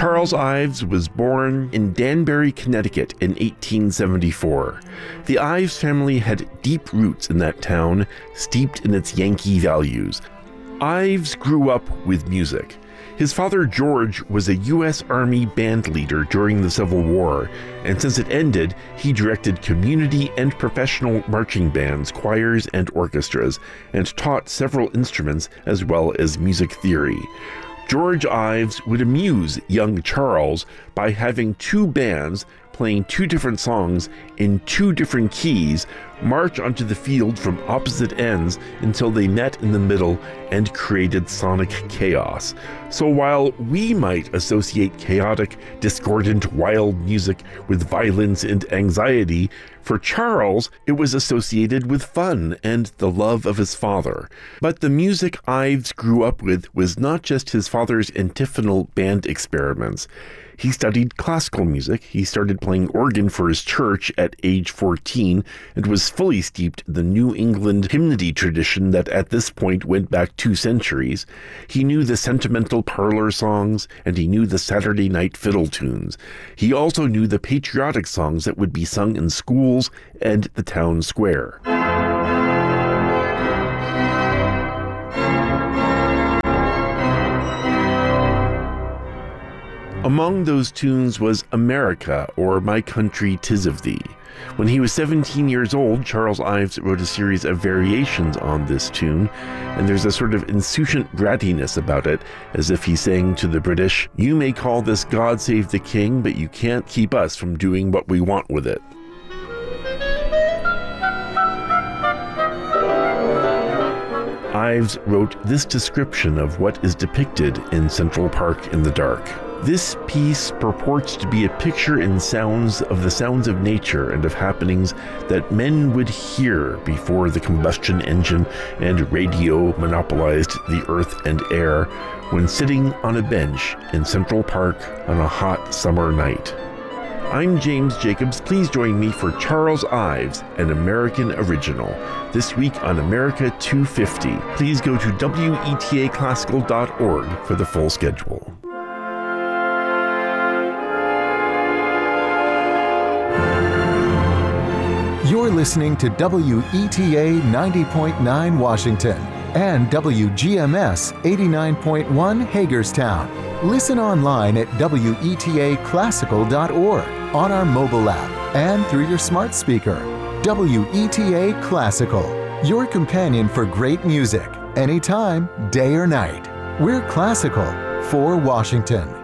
Charles Ives was born in Danbury, Connecticut in 1874. The Ives family had deep roots in that town, steeped in its Yankee values. Ives grew up with music. His father, George, was a U.S. Army band leader during the Civil War, and since it ended, he directed community and professional marching bands, choirs, and orchestras, and taught several instruments as well as music theory. George Ives would amuse young Charles by having two bands playing two different songs in two different keys march onto the field from opposite ends until they met in the middle and created sonic chaos. So while we might associate chaotic, discordant, wild music with violence and anxiety, for Charles, it was associated with fun and the love of his father. But the music Ives grew up with was not just his father's antiphonal band experiments. He studied classical music. He started playing organ for his church at age 14 and was fully steeped in the New England hymnody tradition that at this point went back 2 centuries. He knew the sentimental parlor songs, and he knew the Saturday night fiddle tunes. He also knew the patriotic songs that would be sung in schools and the town square. Among those tunes was America, or My Country 'Tis of Thee. When he was 17 years old, Charles Ives wrote a series of variations on this tune, and there's a sort of insouciant brattiness about it, as if he's saying to the British, "You may call this God Save the King, but you can't keep us from doing what we want with it." Ives wrote this description of what is depicted in Central Park in the Dark. This piece purports to be a picture in sounds of the sounds of nature and of happenings that men would hear before the combustion engine and radio monopolized the earth and air when sitting on a bench in Central Park on a hot summer night. I'm James Jacobs. Please join me for Charles Ives, an American original, this week on America 250. Please go to wetaclassical.org for the full schedule. You're listening to WETA 90.9 Washington and WGMS 89.1 Hagerstown. Listen online at wetaclassical.org, on our mobile app, and through your smart speaker. WETA Classical, your companion for great music, anytime, day or night. We're classical for Washington.